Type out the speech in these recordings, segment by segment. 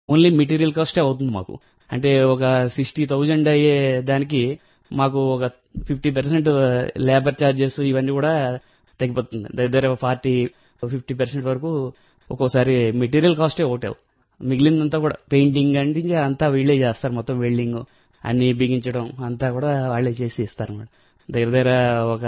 Only material కాస్టే అవుతుంది మాకు. అంటే ఒక 60,000 అయ్యే దానికి మాకు ఒక 50% లేబర్ ఛార్జెస్ ఇవన్నీ కూడా తగ్గిపోతుంది. దగ్గర 40-50% వరకు ఒక్కోసారి మెటీరియల్ కాస్టే ఒకటే. మిగిలిందంతా కూడా పెయింటింగ్ అంటే అంతా వీళ్ళే చేస్తారు. మొత్తం వెల్డింగ్ అన్ని బిగించడం అంతా కూడా వాళ్ళే చేసి ఇస్తారు అన్నమాట. దగ్గర ఒక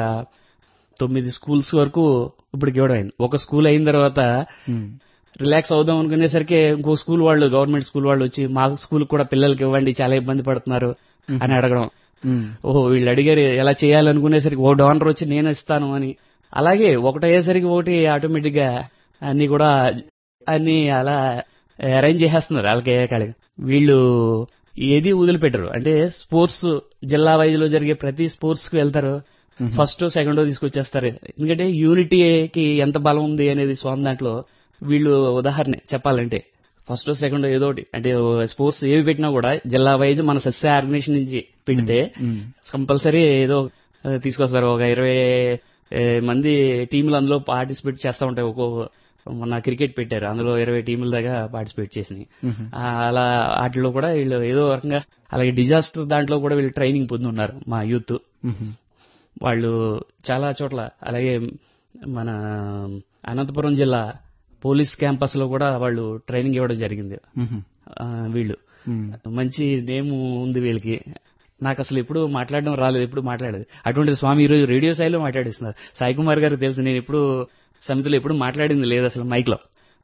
9 స్కూల్స్ వరకు ఇప్పుడు ఇవ్వడం అయింది. ఒక స్కూల్ అయిన తర్వాత రిలాక్స్ అవుదాం అనుకునేసరికి ఇంకో స్కూల్ వాళ్ళు, గవర్నమెంట్ స్కూల్ వాళ్ళు వచ్చి మా స్కూల్ కూడా పిల్లలకి ఇవ్వండి, చాలా ఇబ్బంది పడుతున్నారు అని అడగడం. ఓహో వీళ్ళు అడిగారు ఎలా చేయాలనుకునేసరికి ఓ డోనర్ వచ్చి నేను ఇస్తాను అని. అలాగే ఒకటయ్యేసరికి ఒకటి ఆటోమేటిక్ గా అన్ని కూడా అన్ని అలా అరేంజ్ చేసేస్తున్నారు వాళ్ళకి. వీళ్ళు ఏది వదిలిపెట్టరు. అంటే స్పోర్ట్స్ జిల్లా వైజ్ లో జరిగే ప్రతి స్పోర్ట్స్ కి వెళ్తారు. First second తీసుకొచ్చేస్తారు. ఎందుకంటే యూనిటీకి ఎంత బలం ఉంది అనేది స్వామి దాంట్లో వీళ్ళు ఉదాహరణ చెప్పాలంటే ఫస్ట్ సెకండ్ ఏదో ఒకటి అంటే స్పోర్ట్స్ ఏవి పెట్టినా కూడా జిల్లా వైజ్ మన సస్య ఆర్గనైజేషన్ నుంచి పెడితే కంపల్సరీ ఏదో తీసుకొస్తారు. ఒక 20 మంది టీంలు అందులో పార్టిసిపేట్ చేస్తూ ఉంటాయి. మొన్న క్రికెట్ పెట్టారు, అందులో 20 టీముల దాకా పార్టిసిపేట్ చేసినాయి. అలా వాటిలో కూడా వీళ్ళు ఏదో రకంగా, అలాగే డిజాస్టర్ దాంట్లో కూడా వీళ్ళు ట్రైనింగ్ పొందున్నారు మా యూత్. వాళ్ళు చాలా చోట్ల, అలాగే మన అనంతపురం జిల్లా పోలీస్ క్యాంపస్ లో కూడా వాళ్ళు ట్రైనింగ్ ఇవ్వడం జరిగింది. వీళ్ళు మంచి నేమ్ ఉంది వీళ్ళకి. నాకు అసలు ఎప్పుడు మాట్లాడడం రాలేదు, ఎప్పుడు మాట్లాడేది. అటువంటి స్వామి ఈరోజు రేడియో స్థాయిలో మాట్లాడిస్తున్నారు. సాయి కుమార్ గారు తెలుసు, నేను ఎప్పుడు సమితిలో ఎప్పుడు మాట్లాడింది లేదు అసలు మైక్ లో.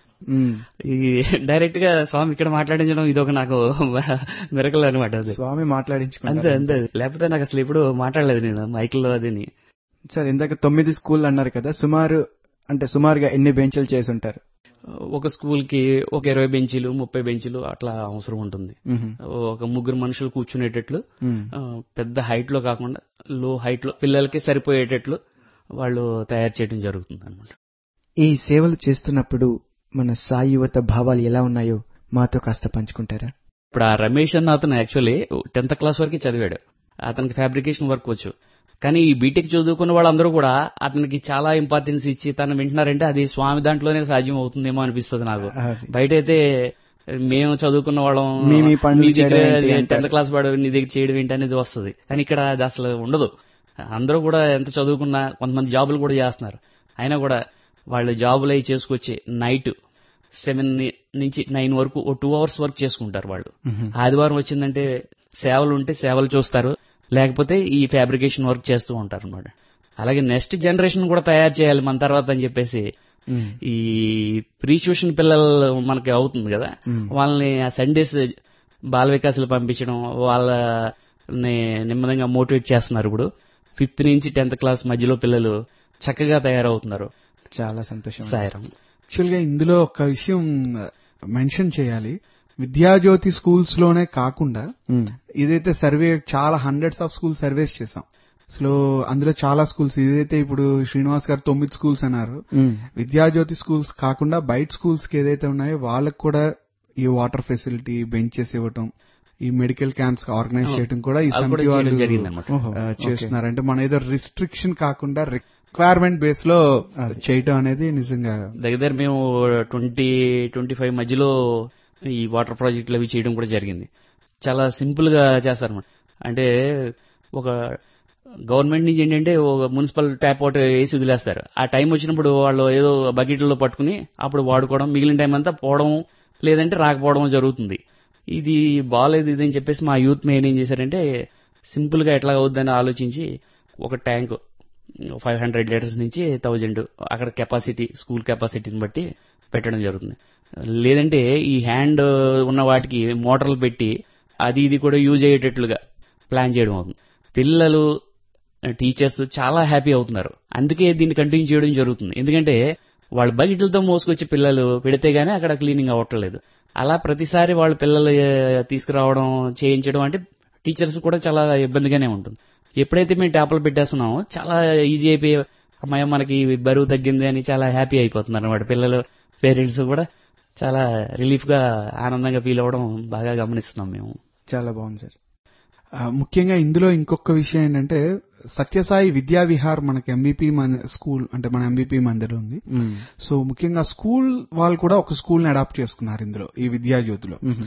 ఈ డైరెక్ట్ గా స్వామి ఇక్కడ మాట్లాడించడం ఇదొక నాకు మిరకల్ అనమాట. స్వామి మాట్లాడించుకుంటారు అంతే అంతే, లేకపోతే నాకు అసలు ఎప్పుడు మాట్లాడలేదు నేను మైక్ లో. అది సార్ ఇందాక 9 స్కూల్ అన్నారు కదా, సుమారుగా ఎన్ని బెంచ్లు చేసి ఉంటారు? ఒక స్కూల్ కి ఒక 20 బెంచీలు 30 బెంచీలు అట్లా అవసరం ఉంటుంది. ఒక 3 మనుషులు కూర్చునేటట్లు, పెద్ద హైట్ లో కాకుండా లో హైట్ లో పిల్లలకి సరిపోయేటట్లు వాళ్ళు తయారు చేయడం జరుగుతుంది అనమాట. ఈ సేవలు చేస్తున్నప్పుడు మన సాయి యువత భావాలు ఎలా ఉన్నాయో మాతో కాస్త పంచుకుంటారా? ఇప్పుడు ఆ రమేష్ అన్న అతను యాక్చువల్లీ 10th క్లాస్ వరకు చదివాడు. అతనికి ఫ్యాబ్రికేషన్ వర్క్ వచ్చు. కానీ ఈ బీటెక్ చదువుకున్న వాళ్ళందరూ కూడా అతనికి చాలా ఇంపార్టెన్స్ ఇచ్చి తను వింటున్నారంటే అది స్వామి దాంట్లోనే సాధ్యం అవుతుందేమో అనిపిస్తుంది నాకు. బయట అయితే మేము చదువుకున్న వాళ్ళం, నీ దగ్గర 10th క్లాస్ వాడు నీ దగ్గర చేయడం ఏంటి అనేది వస్తుంది. కానీ ఇక్కడ అది అసలు ఉండదు. అందరూ కూడా ఎంత చదువుకున్నా కొంతమంది జాబులు కూడా చేస్తున్నారు. అయినా కూడా వాళ్ళు జాబులు అవి చేసుకొచ్చి నైట్ 7 నుంచి 9 వరకు 2 hours వర్క్ చేసుకుంటారు వాళ్ళు. ఆదివారం వచ్చిందంటే సేవలు ఉంటే సేవలు చూస్తారు, లేకపోతే ఈ ఫ్యాబ్రికేషన్ వర్క్ చేస్తూ ఉంటారు అనమాట. అలాగే నెక్స్ట్ జనరేషన్ కూడా తయారు చేయాలి మన తర్వాత అని చెప్పేసి ఈ ప్రీ ట్యూషన్ పిల్లలు మనకి అవుతుంది కదా, వాళ్ళని ఆ సండేస్ బాల వికాసాలు పంపించడం, వాళ్ళని నెమ్మదిగా మోటివేట్ చేస్తున్నారు. ఇప్పుడు 5th నుంచి 10th క్లాస్ మధ్యలో పిల్లలు చక్కగా తయారవుతున్నారు. చాలా సంతోషం సాయిరాం. యాక్చువల్ గా ఇందులో ఒక విషయం మెన్షన్ చేయాలి. విద్యాజ్యోతి స్కూల్స్ లోనే కాకుండా ఇదైతే సర్వే చాలా హండ్రెడ్స్ ఆఫ్ స్కూల్ సర్వేస్ చేసాం. అసలు అందులో చాలా స్కూల్స్, ఇదైతే ఇప్పుడు శ్రీనివాస్ గారు 9 స్కూల్స్ అన్నారు. విద్యాజ్యోతి స్కూల్స్ కాకుండా బయట స్కూల్స్ కి ఏదైతే ఉన్నాయో వాళ్ళకి కూడా ఈ వాటర్ ఫెసిలిటీ, బెంచెస్ ఇవ్వటం, ఈ మెడికల్ క్యాంప్స్ ఆర్గనైజ్ చేయడం కూడా ఈ సమితి వాళ్ళు చేస్తున్నారు. అంటే మన ఏదో రిస్ట్రిక్షన్ కాకుండా రిక్వైర్మెంట్ బేస్ లో చేయటం అనేది నిజంగా దగ్గర మేము 20-25 మధ్యలో ఈ వాటర్ ప్రాజెక్టులు అవి చేయడం కూడా జరిగింది. చాలా సింపుల్ గా చేస్తారన్నమాట. అంటే ఒక గవర్నమెంట్ నుంచి ఏంటంటే ఒక మున్సిపల్ ట్యాప్ వాటర్ వేసి వదిలేస్తారు. ఆ టైం వచ్చినప్పుడు వాళ్ళు ఏదో బకెట్లో పట్టుకుని అప్పుడు వాడుకోవడం, మిగిలిన టైం అంతా పోవడం లేదంటే రాకపోవడం జరుగుతుంది. ఇది బాగాలేదు ఇది అని చెప్పేసి మా యూత్ మెయిన్ ఏం చేశారంటే సింపుల్ గా ఎట్లా అవుద్దని ఆలోచించి ఒక ట్యాంక్ 500 లీటర్స్ నుంచి 1000 అక్కడ కెపాసిటీ, స్కూల్ కెపాసిటీని బట్టి పెట్టడం జరుగుతుంది. లేదంటే ఈ హ్యాండ్ ఉన్న వాటికి మోటార్లు పెట్టి అది ఇది కూడా యూజ్ అయ్యేటట్లుగా ప్లాన్ చేయడం అవుతుంది. పిల్లలు, టీచర్స్ చాలా హ్యాపీ అవుతున్నారు. అందుకే దీన్ని కంటిన్యూ చేయడం జరుగుతుంది. ఎందుకంటే వాళ్ళ బకెట్లతో మోసుకొచ్చి పిల్లలు పెడితే గానీ అక్కడ క్లీనింగ్ అవ్వట్లేదు. అలా ప్రతిసారి వాళ్ళ పిల్లలు తీసుకురావడం, చేయించడం అంటే టీచర్స్ కూడా చాలా ఇబ్బందిగానే ఉంటుంది. ఎప్పుడైతే మేము ట్యాప్లు పెట్టేస్తున్నామో చాలా ఈజీ అయిపోయి అమ్మాయి మనకి బరువు తగ్గింది అని చాలా హ్యాపీ అయిపోతున్నారు అన్నమాట. పిల్లలు, పేరెంట్స్ కూడా చాలా రిలీఫ్ గా ఆనందంగా ఫీల్ అవ్వడం బాగా గమనిస్తున్నాం మేము. చాలా బాగుంది సార్. ముఖ్యంగా ఇందులో ఇంకొక విషయం ఏంటంటే సత్యసాయి విద్యా విహార్ మనకి ఎంబీపీ స్కూల్ అంటే మన ఎంబీపీ మందిర్ ఉంది. సో ముఖ్యంగా స్కూల్ వాళ్ళు కూడా ఒక స్కూల్ ని అడాప్ట్ చేసుకున్నారు ఇందులో, ఈ విద్యాజ్యోతిలో.